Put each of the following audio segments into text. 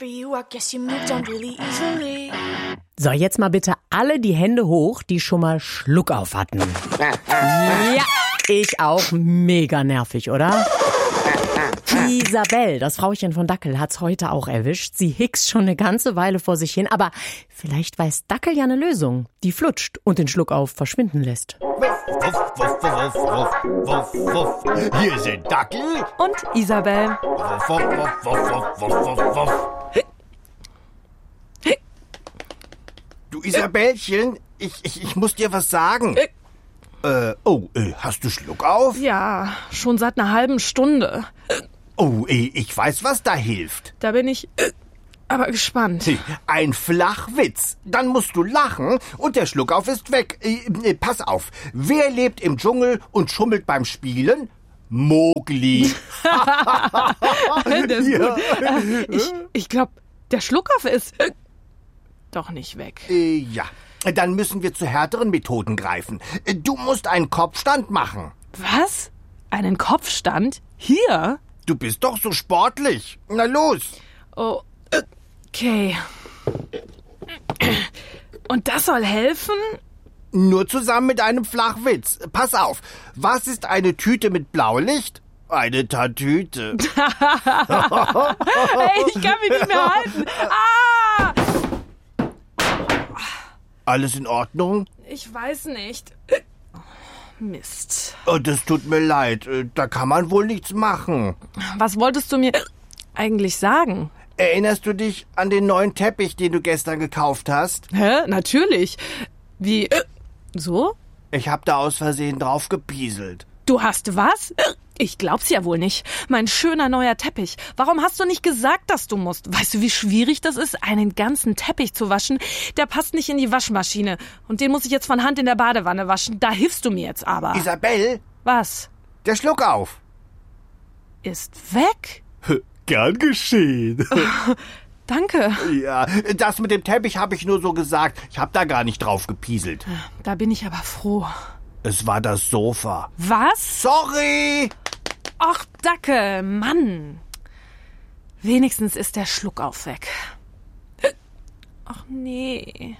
for you, I guess you moved on really easily. So, jetzt mal bitte alle die Hände hoch, die schon mal Schluck auf hatten. Ja, ich auch. Mega nervig, oder? Isabel, das Frauchen von Dackel, hat's heute auch erwischt. Sie hickst schon eine ganze Weile vor sich hin, aber vielleicht weiß Dackel ja eine Lösung, die flutscht und den Schluck auf verschwinden lässt. Wuff, wuff, wuff, wuff, wuff, wuff. Hier sind Dackel und Isabel. Wuff, wuff, wuff, wuff, wuff, wuff, wuff. Du Isabellchen, ich muss dir was sagen. Hast du Schluck auf? Ja, schon seit einer halben Stunde. Ich weiß, was da hilft. Da bin ich aber gespannt. Ein Flachwitz. Dann musst du lachen und der Schluckauf ist weg. Pass auf. Wer lebt im Dschungel und schummelt beim Spielen? Mowgli. Das ist gut. Ich glaube, der Schluckauf ist doch nicht weg. Ja. Dann müssen wir zu härteren Methoden greifen. Du musst einen Kopfstand machen. Was? Einen Kopfstand? Hier? Du bist doch so sportlich. Na los. Oh, okay. Und das soll helfen? Nur zusammen mit einem Flachwitz. Pass auf. Was ist eine Tüte mit Blaulicht? Eine Tatüte. Hey, ich kann mich nicht mehr halten. Ah! Alles in Ordnung? Ich weiß nicht. Mist. Oh, das tut mir leid. Da kann man wohl nichts machen. Was wolltest du mir eigentlich sagen? Erinnerst du dich an den neuen Teppich, den du gestern gekauft hast? Hä? Natürlich. Wie? So? Ich hab da aus Versehen drauf gepieselt. Du hast was? Ich glaub's ja wohl nicht. Mein schöner neuer Teppich. Warum hast du nicht gesagt, dass du musst? Weißt du, wie schwierig das ist, einen ganzen Teppich zu waschen? Der passt nicht in die Waschmaschine. Und den muss ich jetzt von Hand in der Badewanne waschen. Da hilfst du mir jetzt aber. Isabel? Was? Der Schluckauf. Ist weg? Gern geschehen. Danke. Ja, das mit dem Teppich habe ich nur so gesagt. Ich hab da gar nicht drauf gepieselt. Da bin ich aber froh. Es war das Sofa. Was? Sorry! Ach, Dackel, Mann. Wenigstens ist der Schluckauf weg. Ach nee.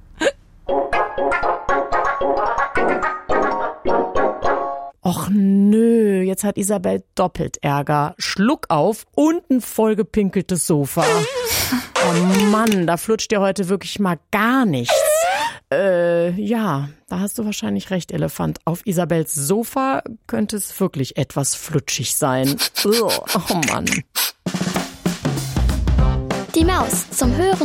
Och nö, jetzt hat Isabel doppelt Ärger. Schluck auf und ein vollgepinkeltes Sofa. Oh Mann, da flutscht dir heute wirklich mal gar nichts. Ja, da hast du wahrscheinlich recht, Elefant. Auf Isabels Sofa könnte es wirklich etwas flutschig sein. Oh Mann. Die Maus zum Hören